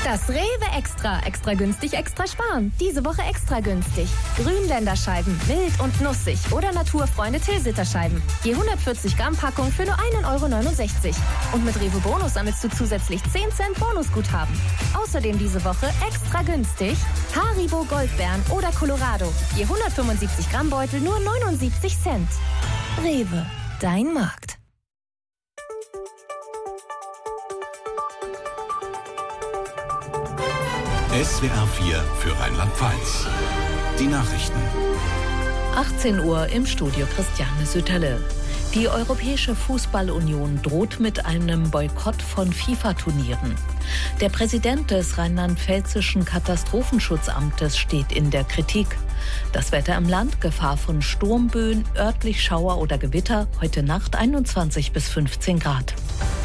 Das Rewe Extra. Extra günstig, extra sparen. Diese Woche extra günstig. Grünländerscheiben, mild und nussig oder Naturfreunde Tilsiter-Scheiben. Je 140 Gramm Packung für nur 1,69 €. Und mit Rewe Bonus sammelst du zusätzlich 10 Cent Bonusguthaben. Außerdem diese Woche extra günstig Haribo Goldbeeren oder Colorado. Je 175 Gramm Beutel nur 79 Cent. Rewe, dein Markt. SWR 4 für Rheinland-Pfalz. Die Nachrichten. 18 Uhr im Studio Christiane Sütterle. Die Europäische Fußballunion droht mit einem Boykott von FIFA-Turnieren. Der Präsident des rheinland-pfälzischen Katastrophenschutzamtes steht in der Kritik. Das Wetter im Land: Gefahr von Sturmböen, örtlich Schauer oder Gewitter, heute Nacht 21 bis 15 Grad.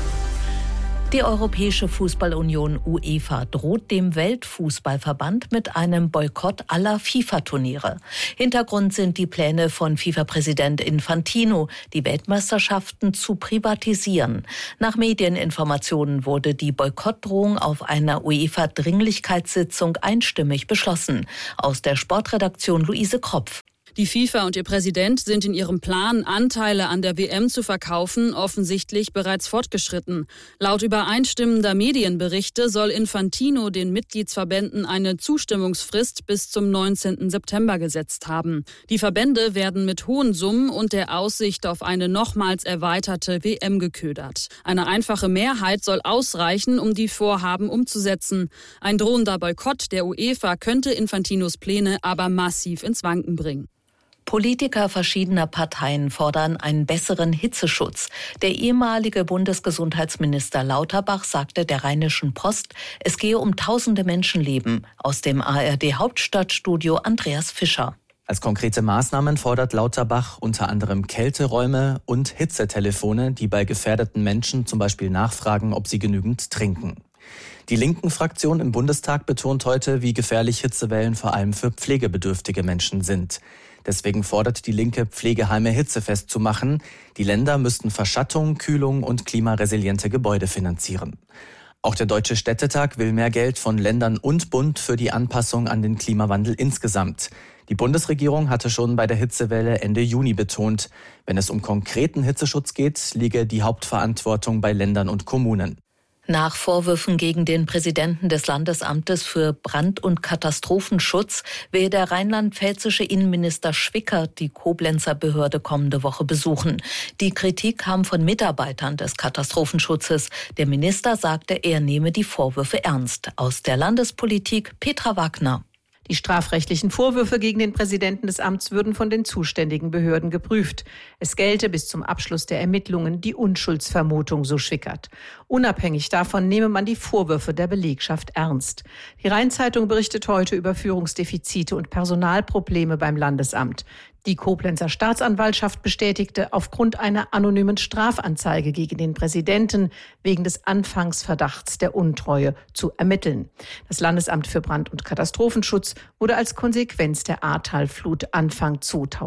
Die Europäische Fußballunion UEFA droht dem Weltfußballverband mit einem Boykott aller FIFA-Turniere. Hintergrund sind die Pläne von FIFA-Präsident Infantino, die Weltmeisterschaften zu privatisieren. Nach Medieninformationen wurde die Boykottdrohung auf einer UEFA-Dringlichkeitssitzung einstimmig beschlossen. Aus der Sportredaktion Luise Kropf. Die FIFA und ihr Präsident sind in ihrem Plan, Anteile an der WM zu verkaufen, offensichtlich bereits fortgeschritten. Laut übereinstimmender Medienberichte soll Infantino den Mitgliedsverbänden eine Zustimmungsfrist bis zum 19. September gesetzt haben. Die Verbände werden mit hohen Summen und der Aussicht auf eine nochmals erweiterte WM geködert. Eine einfache Mehrheit soll ausreichen, um die Vorhaben umzusetzen. Ein drohender Boykott der UEFA könnte Infantinos Pläne aber massiv ins Wanken bringen. Politiker verschiedener Parteien fordern einen besseren Hitzeschutz. Der ehemalige Bundesgesundheitsminister Lauterbach sagte der Rheinischen Post, es gehe um tausende Menschenleben. Aus dem ARD-Hauptstadtstudio Andreas Fischer. Als konkrete Maßnahmen fordert Lauterbach unter anderem Kälteräume und Hitzetelefone, die bei gefährdeten Menschen zum Beispiel nachfragen, ob sie genügend trinken. Die Linken-Fraktion im Bundestag betont heute, wie gefährlich Hitzewellen vor allem für pflegebedürftige Menschen sind. Deswegen fordert die Linke, Pflegeheime hitzefest zu machen. Die Länder müssten Verschattung, Kühlung und klimaresiliente Gebäude finanzieren. Auch der Deutsche Städtetag will mehr Geld von Ländern und Bund für die Anpassung an den Klimawandel insgesamt. Die Bundesregierung hatte schon bei der Hitzewelle Ende Juni betont, wenn es um konkreten Hitzeschutz geht, liege die Hauptverantwortung bei Ländern und Kommunen. Nach Vorwürfen gegen den Präsidenten des Landesamtes für Brand- und Katastrophenschutz will der rheinland-pfälzische Innenminister Schwickert die Koblenzer Behörde kommende Woche besuchen. Die Kritik kam von Mitarbeitern des Katastrophenschutzes. Der Minister sagte, er nehme die Vorwürfe ernst. Aus der Landespolitik Petra Wagner. Die strafrechtlichen Vorwürfe gegen den Präsidenten des Amts würden von den zuständigen Behörden geprüft. Es gelte bis zum Abschluss der Ermittlungen die Unschuldsvermutung, so Schwickert. Unabhängig davon nehme man die Vorwürfe der Belegschaft ernst. Die Rhein-Zeitung berichtet heute über Führungsdefizite und Personalprobleme beim Landesamt. Die Koblenzer Staatsanwaltschaft bestätigte, aufgrund einer anonymen Strafanzeige gegen den Präsidenten wegen des Anfangsverdachts der Untreue zu ermitteln. Das Landesamt für Brand- und Katastrophenschutz wurde als Konsequenz der Ahrtalflut Anfang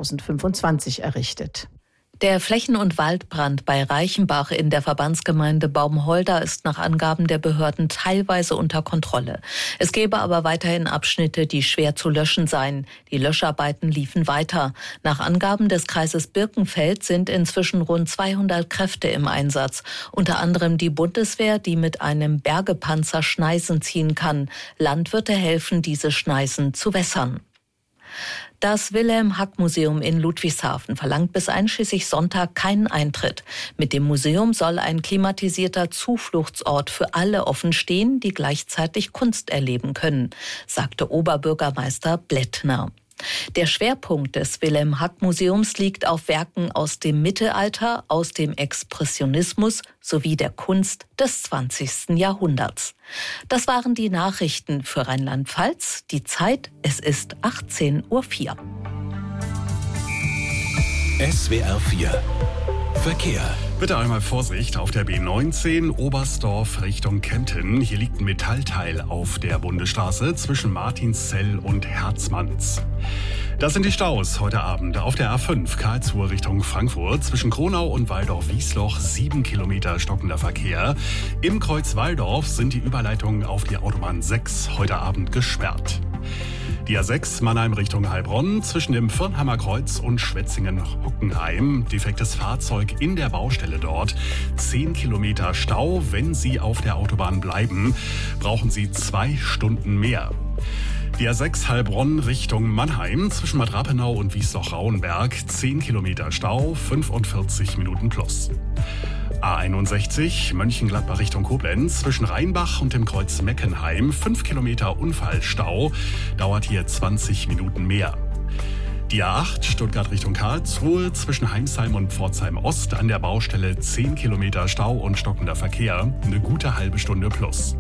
2025 errichtet. Der Flächen- und Waldbrand bei Reichenbach in der Verbandsgemeinde Baumholda ist nach Angaben der Behörden teilweise unter Kontrolle. Es gäbe aber weiterhin Abschnitte, die schwer zu löschen seien. Die Löscharbeiten liefen weiter. Nach Angaben des Kreises Birkenfeld sind inzwischen rund 200 Kräfte im Einsatz. Unter anderem die Bundeswehr, die mit einem Bergepanzer Schneisen ziehen kann. Landwirte helfen, diese Schneisen zu wässern. Das Wilhelm-Hack-Museum in Ludwigshafen verlangt bis einschließlich Sonntag keinen Eintritt. Mit dem Museum soll ein klimatisierter Zufluchtsort für alle offen stehen, die gleichzeitig Kunst erleben können, sagte Oberbürgermeister Blättner. Der Schwerpunkt des Wilhelm-Hack-Museums liegt auf Werken aus dem Mittelalter, aus dem Expressionismus sowie der Kunst des 20. Jahrhunderts. Das waren die Nachrichten für Rheinland-Pfalz. Die Zeit, es ist 18:04 Uhr. SWR 4 Verkehr. Bitte einmal Vorsicht auf der B19 Oberstdorf Richtung Kempten. Hier liegt ein Metallteil auf der Bundesstraße zwischen Martinszell und Herzmanns. Das sind die Staus heute Abend auf der A5 Karlsruhe Richtung Frankfurt. Zwischen Kronau und Walldorf-Wiesloch 7 Kilometer stockender Verkehr. Im Kreuz Walldorf sind die Überleitungen auf die Autobahn 6 heute Abend gesperrt. Die A6 Mannheim Richtung Heilbronn zwischen dem Firnheimer Kreuz und Schwetzingen-Hockenheim. Defektes Fahrzeug in der Baustelle dort. 10 Kilometer Stau. Wenn Sie auf der Autobahn bleiben, brauchen Sie 2 Stunden mehr. Die A6 Heilbronn Richtung Mannheim zwischen Bad Rappenau und Wiesloch-Rauenberg 10 Kilometer Stau, 45 Minuten plus. A61 Mönchengladbach Richtung Koblenz zwischen Rheinbach und dem Kreuz Meckenheim 5 Kilometer Unfallstau, dauert hier 20 Minuten mehr. Die A8 Stuttgart Richtung Karlsruhe zwischen Heimsheim und Pforzheim Ost an der Baustelle 10 Kilometer Stau und stockender Verkehr, eine gute halbe Stunde plus.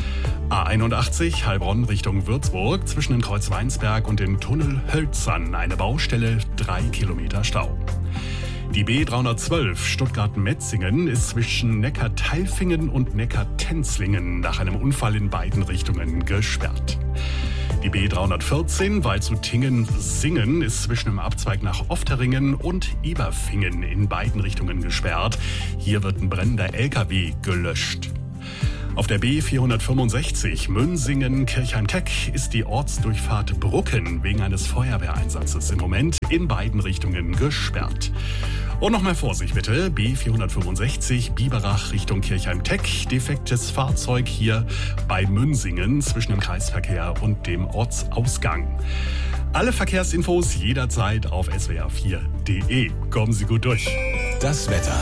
A81 Heilbronn Richtung Würzburg zwischen dem Kreuz Weinsberg und den Tunnel Hölzern eine Baustelle, 3 Kilometer Stau. Die B312 Stuttgart-Metzingen ist zwischen Neckar-Tailfingen und Neckar-Tenzlingen nach einem Unfall in beiden Richtungen gesperrt. Die B314 Waldshut-Tingen-Singen ist zwischen dem Abzweig nach Ofteringen und Eberfingen in beiden Richtungen gesperrt. Hier wird ein brennender LKW gelöscht. Auf der B465 Münsingen-Kirchheim-Teck ist die Ortsdurchfahrt Brucken wegen eines Feuerwehreinsatzes im Moment in beiden Richtungen gesperrt. Und nochmal Vorsicht bitte, B465 Biberach Richtung Kirchheim-Teck, defektes Fahrzeug hier bei Münsingen zwischen dem Kreisverkehr und dem Ortsausgang. Alle Verkehrsinfos jederzeit auf swr4.de. Kommen Sie gut durch. Das Wetter.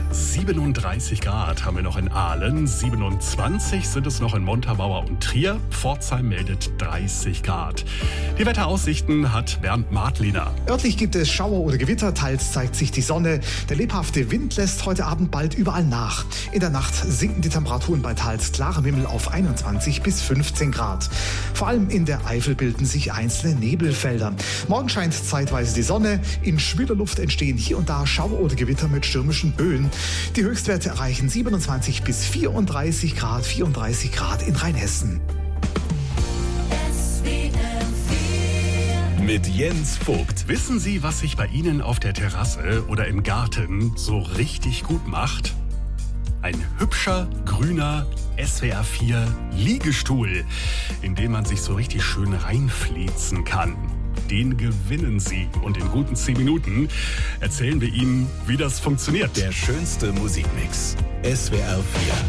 37 Grad haben wir noch in Aalen, 27 sind es noch in Montabaur und Trier, Pforzheim meldet 30 Grad. Die Wetteraussichten hat Bernd Martliner. Örtlich gibt es Schauer oder Gewitter, teils zeigt sich die Sonne. Der lebhafte Wind lässt heute Abend bald überall nach. In der Nacht sinken die Temperaturen bei teils klarem Himmel auf 21 bis 15 Grad. Vor allem in der Eifel bilden sich einzelne Nebelfelder. Morgen scheint zeitweise die Sonne, in schwüler Luft entstehen hier und da Schauer oder Gewitter mit stürmischen Böen. Die Höchstwerte erreichen 27 bis 34 Grad in Rheinhessen. Mit Jens Vogt. Wissen Sie, was sich bei Ihnen auf der Terrasse oder im Garten so richtig gut macht? Ein hübscher, grüner SWR4 Liegestuhl, in den man sich so richtig schön reinfläzen kann. Den gewinnen Sie. Und in guten 10 Minuten erzählen wir Ihnen, wie das funktioniert. Der schönste Musikmix. SWR4.